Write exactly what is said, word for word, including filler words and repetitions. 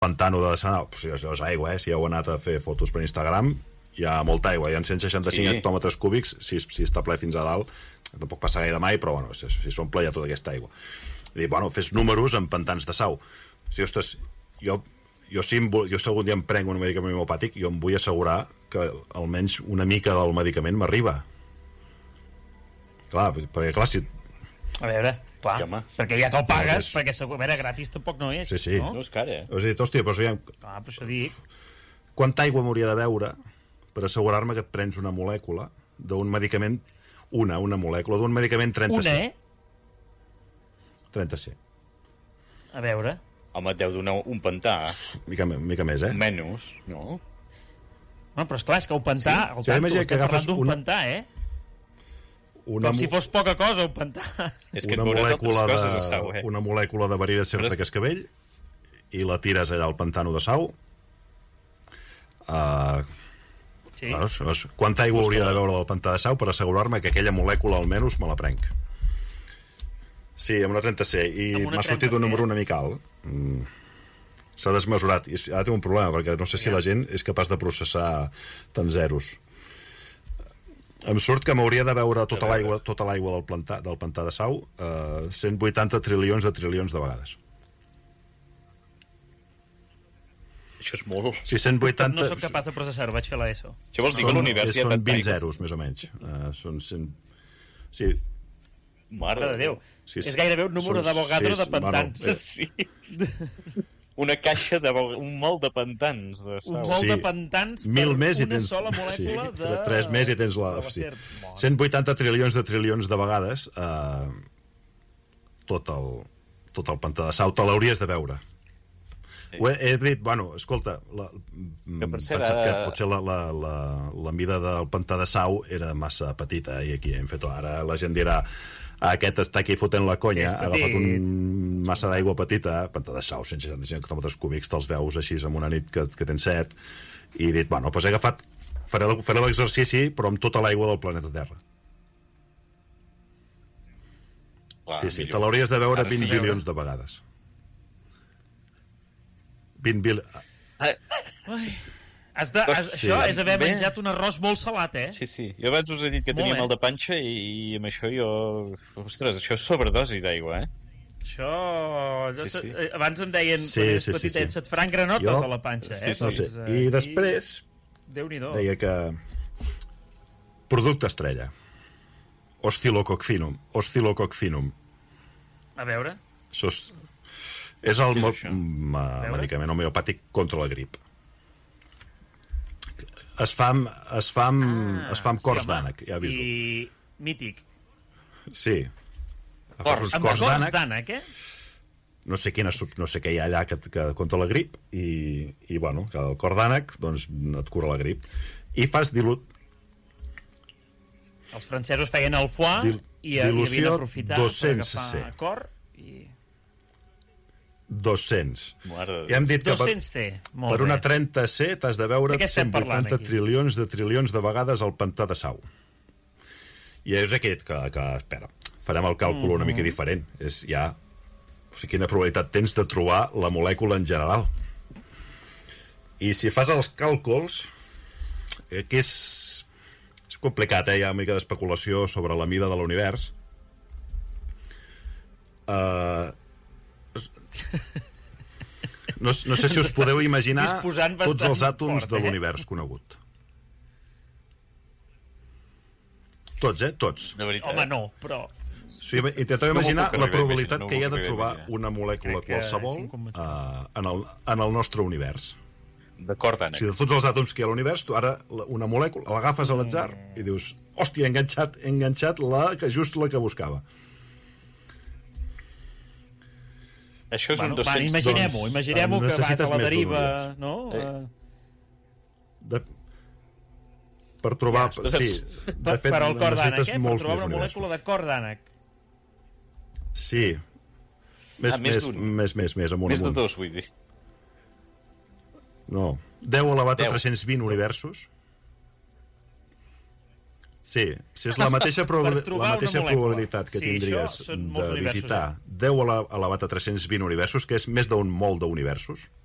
pantano de Sanau, pues, si és aigua, eh? Si heu anat a fer fotos per Instagram, hi ha molta aigua, hi ha cent seixanta-cinc sí. hectòmetres cúbics, si, si està ple fins a dalt, tampoc passa gaire mai, però bueno, si, si s'omple ja tota aquesta aigua. I, bueno, fes números en pantans de sau. Si, ostres, jo, jo, si, vull, jo si algun dia em prenc un medicament homeopàtic, jo em vull assegurar que almenys una mica del medicament m'arriba. Clar, perquè clar, si... A veure, clar, sí, perquè ja que el pagues, és... perquè a veure, gratis tampoc no és. Sí, sí. No, no és car, eh? Has dit, hòstia, però ja... Clar, per això dic... Quanta aigua m'hauria de beure per assegurar-me que et prens una molècula d'un medicament... Una, una molècula d'un medicament trenta C. Una, eh? trenta C. A veure... Home, et deu donar un pantà. Mica, mica més, eh? Menys, no? No, però esclar, és que un pantà... Sí. El tanto, estem parlant d'un una... pantà, eh? Una Com si fos poca cosa, un pantà. És que una, molècula de, coses a sau, eh? una molècula de verí de serp de cascavell i la tires allà al pantano de sau. Uh, sí. Bueno, quanta aigua hauria de beure del pantà de sau per assegurar-me que aquella molècula almenys me la prenc? Sí, amb una trenta C. I m'ha sortit un número una mica alt. Mm. S'ha desmesurat. I ara té un problema, perquè no sé si la gent és capaç de processar tants zeros. Em surt que m'hauria de beure tota l'aigua tota l'aigua del, plantà, del pantà de sau eh, cent vuitanta trilions de trilions de vegades. Això és molt. Sí, cent vuitanta... No soc capaç de processar-ho, vaig fer l'ESO. Això vols dir que l'univers ja són vint zeros, més o menys. Uh, són cent... Sí. Mare de Déu. Sí, sí. És gairebé un número d'Avogadro de pantans. Bueno, sí. Una caixa de... un mol de pantans de sau. Un mol sí. de pantans per Mil més una i tens... sola molècula sí. de... Tres més i tens la... la sí. cent vuitanta trilions de trilions de vegades eh, tot, el, tot el pantà de sau te l'hauries de veure. Sí. Ho he, he dit, bueno, escolta, la, he pensat ara... que potser la, la, la, la mida del pantà de sau era massa petita i aquí hem fet... Ara la gent dirà aquest està aquí fotent la conya, ha agafat un massa d'aigua petita, pantà de sau, cent seixanta-cinc hectòmetres cúbics, te'ls veus així en una nit que, que tens set, i he dit, bueno, doncs he agafat, faré, faré l'exercici, però amb tota l'aigua del planeta Terra. Clar, sí, sí, millor. Te l'hauries de veure vint bilions de vegades. vint bilions... Ai... Has de, has, sí. Això és haver Bé. menjat un arròs molt salat, eh? Sí, sí. Jo abans us he dit que tenia mal de panxa i, i amb això jo... Ostres, això és sobredosi d'aigua, eh? Això... Sí, sí. Abans em deien, sí, quan és sí, petitet, sí, sí. se't faran granotes jo... a la panxa, sí, eh? Sí, sí. Doncs, I després Déu-n'hi-do. deia que producte estrella Oscillococcinum Oscillococcinum A veure? Això és, és el mo- medicament homeopàtic contra la grip. Es fa amb, es fa amb, ah, es fa amb cors sí, d'ànec, ja aviso. I mític. Sí. Cors, amb cors d'ànec, eh? No sé, quina, no sé què hi ha allà que, que contra la grip, i, i bueno, que el cor d'ànec doncs, et cura la grip. I fas dilut... Els francesos feien el foie Dil, i, i havien aprofitat per agafar C. cor i... dos-cents. I hem dit que per, per una trenta C t'has de veure cent vuitanta trilions de trilions de vegades al pantà de sau. I és aquest que, que espera, farem el càlcul mm-hmm. una mica diferent. És ja... O sigui, quina probabilitat tens de trobar la molècula en general. I si fas els càlculs, eh, que és, és complicat, eh? Hi ha una mica d'especulació sobre la mida de l'univers. Eh... Uh, No, no sé si us podeu imaginar tots els àtoms fort, eh? de l'univers conegut. Tots, eh? Tots. De veritat. Home, no, però... Sí, intenteu imaginar no la probabilitat no que hi ha de trobar una molècula qualsevol uh, en, el, en el nostre univers. D'acord, Ànec. Si de tots els àtoms que hi ha a l'univers, tu ara una molècula l'agafes a l'atzar i dius, hòstia, he enganxat, he enganxat la que just la que buscava. Això és bueno, un dos-cents... Va, imaginem-ho, doncs, imaginem-ho que vas a la deriva, no? Eh. De... Per trobar... Ja, sí, de fet, per al cor d'ànec, eh? Per trobar una universos. molècula de cor d'ànec. Sí. Més, ah, més, més, més, més, més, amunt, més amunt. de dos, vull dir. No. deu elevat a tres-cents vint universos. Sí, si és la mateixa, proba la mateixa probabilitat que sí, tindries de visitar deu elevat a tres-cents vint universos, que és més d'un mol d'universos,